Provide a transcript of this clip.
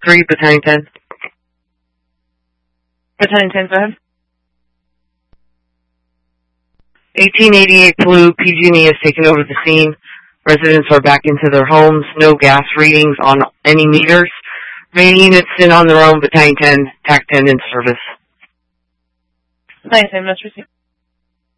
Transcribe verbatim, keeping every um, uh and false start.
three, Battalion ten. Battalion ten, go ahead. eighteen eighty-eight Blue, P G and E has taken over the scene. Residents are back into their homes. No gas readings on any meters. Remaining units in on their own. Battalion ten, T A C ten in service. Battalion ten, must receive.